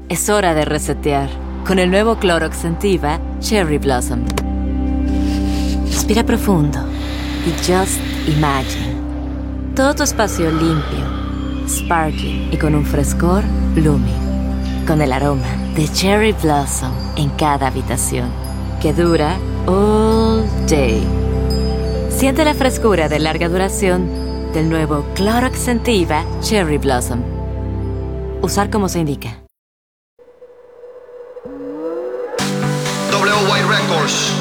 Es hora de resetear con el nuevo Clorox Scentiva Cherry Blossom. Respira profundo y just imagine. Todo tu espacio limpio, sparkling y con un frescor blooming. Con el aroma de Cherry Blossom en cada habitación, que dura all day. Siente la frescura de larga duración del nuevo Clorox Scentiva Cherry Blossom. Usar como se indica. WY Records.